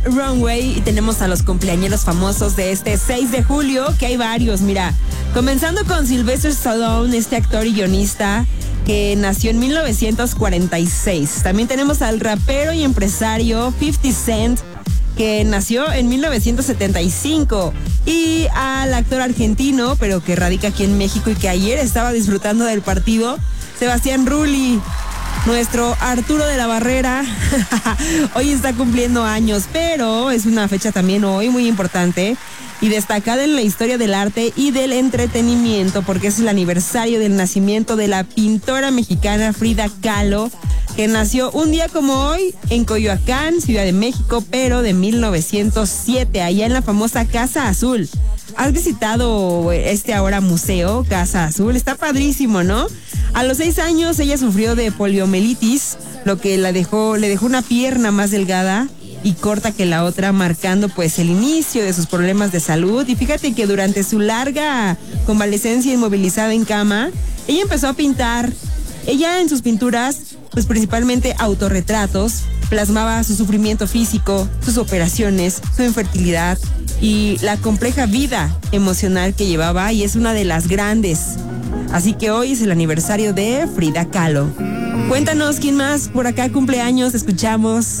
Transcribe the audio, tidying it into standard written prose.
Runway y tenemos a los cumpleañeros famosos de este 6 de julio, que hay varios, mira. Comenzando con Sylvester Stallone, este actor y guionista que nació en 1946. También tenemos al rapero y empresario 50 Cent, que nació en 1975. Y al actor argentino, pero que radica aquí en México y que ayer estaba disfrutando del partido, Sebastián Rulli. Nuestro Arturo de la Barrera hoy está cumpliendo años, pero es una fecha también hoy muy importante y destacada en la historia del arte y del entretenimiento, porque es el aniversario del nacimiento de la pintora mexicana Frida Kahlo, que nació un día como hoy en Coyoacán, Ciudad de México, pero de 1907, allá en la famosa Casa Azul. ¿Has visitado este ahora museo, Casa Azul? Está padrísimo, ¿no? A los 6 años ella sufrió de poliomielitis, lo que le dejó una pierna más delgada y corta que la otra, marcando pues el inicio de sus problemas de salud. Y fíjate que durante su larga convalecencia inmovilizada en cama, ella empezó a pintar. Ella en sus pinturas, pues principalmente autorretratos, plasmaba su sufrimiento físico, sus operaciones, su infertilidad y la compleja vida emocional que llevaba, y es una de las grandes. Así que hoy es el aniversario de Frida Kahlo. Cuéntanos quién más por acá cumpleaños, escuchamos.